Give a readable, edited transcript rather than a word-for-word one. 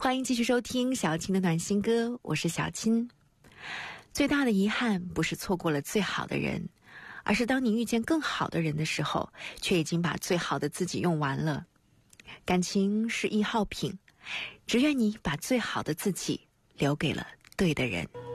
欢迎继续收听小青的暖心歌，我是小青。最大的遗憾不是错过了最好的人，而是当你遇见更好的人的时候，却已经把最好的自己用完了。感情是易耗品，只愿你把最好的自己留给了对的人。